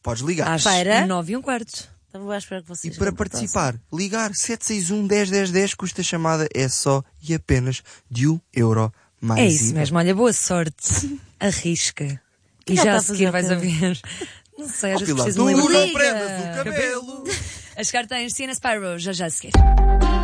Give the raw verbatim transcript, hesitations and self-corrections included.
podes ligar. Às Para? nove e um quarto. Então vou à espera que E vocês. para participar, ligar sete seis um, dez dez dez, custa a chamada é só e apenas de um euro mais É isso I V A. mesmo, olha, boa sorte. Arrisca. E já já está a a fazer seguir o vais quê? ouvir. Não sei, às vezes Pilar, preciso tu de um não lembrar. prendas o cabelo. As cartas Siena Spyro, já já a seguir.